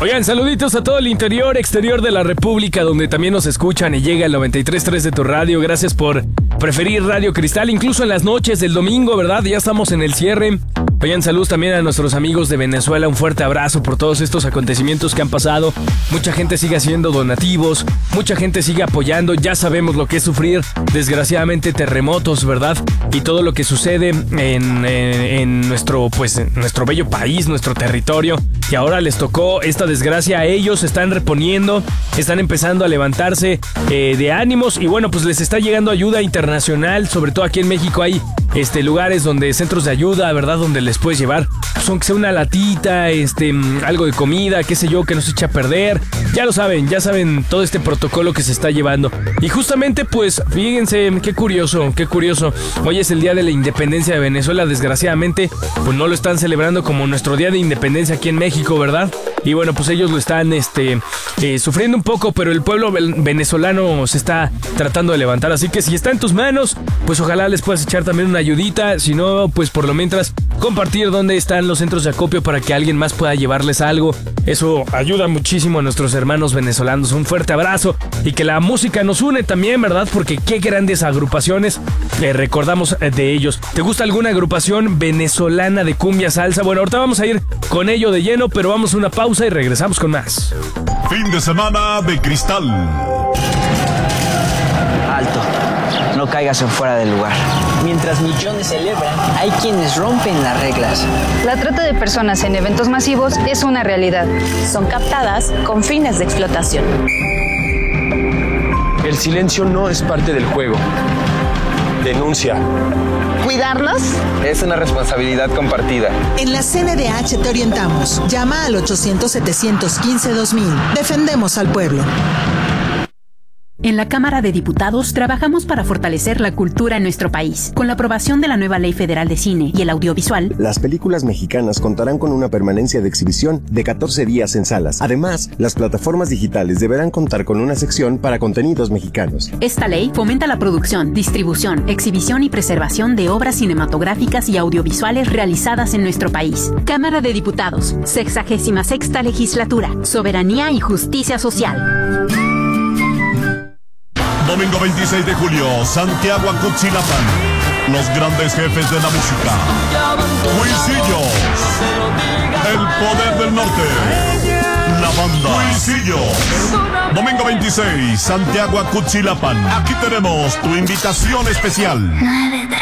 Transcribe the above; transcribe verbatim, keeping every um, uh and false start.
Oigan, saluditos a todo el interior, exterior de la República, donde también nos escuchan y llega el noventa y tres punto tres de tu radio. Gracias por preferir Radio Cristal, incluso en las noches del domingo, ¿verdad? Ya estamos en el cierre. Oigan, saludos también a nuestros amigos de Venezuela. Un fuerte abrazo por todos estos acontecimientos que han pasado. Mucha gente sigue haciendo donativos, mucha gente sigue apoyando. Ya sabemos lo que es sufrir, desgraciadamente, terremotos, ¿verdad? Y todo lo que sucede en, en, en nuestro, pues, en nuestro bello país, nuestro territorio. Y ahora les tocó esta desgracia a ellos. Se están reponiendo, están empezando a levantarse eh, de ánimos. Y bueno, pues les está llegando ayuda internacional. Sobre todo aquí en México hay este, lugares donde, centros de ayuda, ¿verdad? Donde les puedes llevar, pues, aunque sea una latita, este, algo de comida, qué sé yo, que no se eche a perder. Ya lo saben, ya saben todo este protocolo que se está llevando. Y justamente, pues, fíjense, qué curioso, qué curioso. Hoy es el día de la independencia de Venezuela. Desgraciadamente, pues no lo están celebrando como nuestro día de independencia aquí en México, ¿verdad? Y bueno, pues ellos lo están, este, eh, sufriendo un poco, pero el pueblo venezolano se está tratando de levantar. Así que si está en tus manos, pues ojalá les puedas echar también una ayudita. Si no, pues por lo mientras compartir dónde están los centros de acopio para que alguien más pueda llevarles algo. Eso ayuda muchísimo a nuestros hermanos venezolanos. Un fuerte abrazo y que la música nos une también, ¿verdad? Porque qué grandes agrupaciones eh, recordamos de ellos. ¿Te gusta alguna agrupación venezolana de cumbia salsa? Bueno, ahorita vamos a ir con ello de lleno, pero vamos a una pausa y regresamos con más. Fin de semana de Cristal. Alto, no caigas en fuera del lugar. Mientras millones celebran, hay quienes rompen las reglas. La trata de personas en eventos masivos es una realidad. Son captadas con fines de explotación. El silencio no es parte del juego. Denuncia. ¿Cuidarnos? Es una responsabilidad compartida. En la C N D H te orientamos. Llama al ochocientos, setecientos quince, dos mil. Defendemos al pueblo. En la Cámara de Diputados trabajamos para fortalecer la cultura en nuestro país. Con la aprobación de la nueva Ley Federal de Cine y el Audiovisual, las películas mexicanas contarán con una permanencia de exhibición de catorce días en salas. Además, las plataformas digitales deberán contar con una sección para contenidos mexicanos. Esta ley fomenta la producción, distribución, exhibición y preservación de obras cinematográficas y audiovisuales realizadas en nuestro país. Cámara de Diputados, sexagésima sexta legislatura, soberanía y justicia social. Domingo veintiséis de julio, Santiago Acuchilapan. Los grandes jefes de la música. Huisillos. El poder del norte. La banda Huisillos. Domingo veintiséis, Santiago Acuchilapan. Aquí tenemos tu invitación especial.